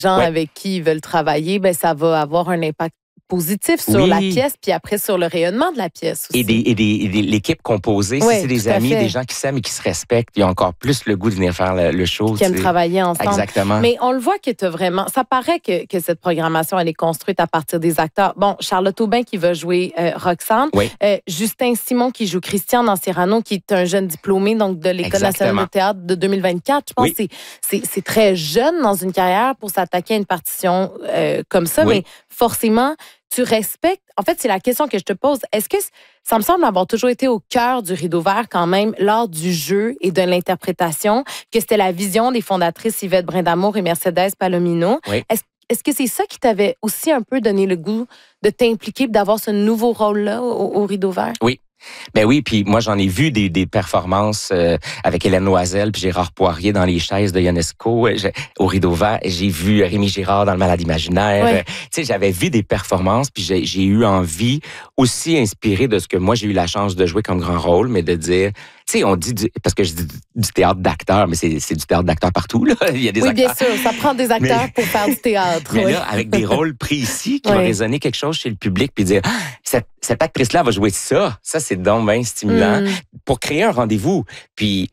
gens avec qui ils veulent travailler, ben ça va avoir un impact positif sur la pièce, puis après sur le rayonnement de la pièce aussi. Et l'équipe composée, si c'est des amis, des gens qui s'aiment et qui se respectent, ils ont encore plus le goût de venir faire le show. Qui aiment travailler ensemble. Exactement. Mais on le voit que tu as vraiment... Ça paraît que cette programmation, elle est construite à partir des acteurs. Bon, Charlotte Aubin qui va jouer Roxane. Oui. Justin Simon qui joue Christian dans Cyrano, qui est un jeune diplômé donc de l'École nationale de théâtre de 2024. Je pense que c'est très jeune dans une carrière pour s'attaquer à une partition comme ça, mais forcément... Tu respectes... En fait, c'est la question que je te pose. Est-ce que ça me semble avoir toujours été au cœur du Rideau Vert quand même, lors du jeu et de l'interprétation, que c'était la vision des fondatrices Yvette Brindamour et Mercedes Palomino? Oui. Est-ce que c'est ça qui t'avait aussi un peu donné le goût de t'impliquer, d'avoir ce nouveau rôle-là au Rideau Vert? Oui. Ben oui, puis moi j'en ai vu des performances avec Hélène Loisel puis Gérard Poirier dans Les chaises de Ionesco au Rideau Vert. J'ai vu Rémi Girard dans Le Malade imaginaire. Tu sais, j'avais vu des performances puis j'ai eu envie, aussi inspiré de ce que moi j'ai eu la chance de jouer comme grand rôle, mais de dire, tu sais, on dit parce que je dis du théâtre d'acteurs, mais c'est du théâtre d'acteurs partout là. Il y a des acteurs. Bien sûr, ça prend des acteurs pour faire du théâtre. Mais là, avec des rôles précis qui vont résonner quelque chose chez le public puis dire cette actrice-là va jouer ça. Ça, c'est donc bien stimulant pour créer un rendez-vous. Puis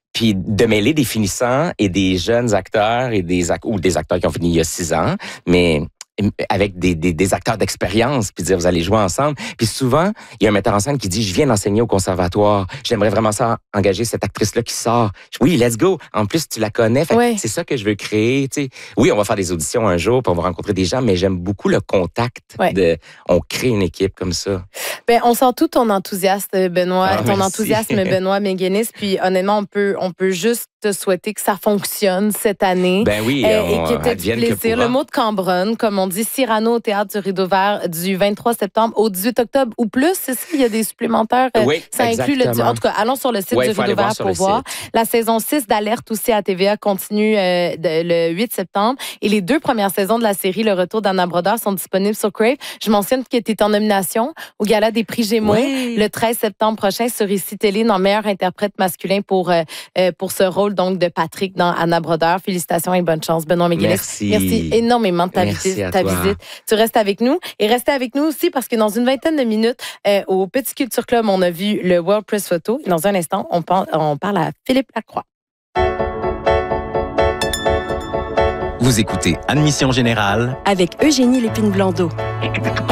de mêler des finissants et des jeunes acteurs et ou des acteurs qui ont fini il y a 6 ans, mais avec des acteurs d'expérience, puis dire vous allez jouer ensemble. Puis souvent, il y a un metteur en scène qui dit je viens d'enseigner au conservatoire, j'aimerais vraiment ça engager cette actrice-là qui sort. Oui, let's go. En plus, tu la connais. C'est ça que je veux créer. Tu sais. Oui, on va faire des auditions un jour, puis on va rencontrer des gens, mais j'aime beaucoup le contact on crée une équipe comme ça. Ben, on sent tout ton enthousiasme, Benoît, Benoît Méguénis. Puis honnêtement, on peut juste te souhaiter que ça fonctionne cette année. Ben oui, et que tu aies du plaisir. Le mot de Cambronne, comme on dit, Cyrano au Théâtre du Rideau Vert du 23 septembre au 18 octobre ou plus. C'est ça, il y a des supplémentaires. Ça inclut en tout cas, allons sur le site du Rideau Vert pour voir. La saison 6 d'Alerte aussi à TVA continue le 8 septembre. Et les 2 premières saisons de la série Le Retour d'Anna Brodeur sont disponibles sur Crave. Je mentionne que tu es en nomination au Gala des prix Gémeaux le 13 septembre prochain sur ICI Télé dans meilleur interprète masculin pour ce rôle donc de Patrick dans Anna Brodeur. Félicitations et bonne chance, Benoît Méguénis. Merci énormément de ta visite. Tu restes avec nous et restez avec nous aussi parce que dans une vingtaine de minutes, au Petit Culture Club, on a vu le World Press Photo. Dans un instant, on parle à Philippe Lacroix. Vous écoutez Admission Générale avec Eugénie Lépine-Blondeau.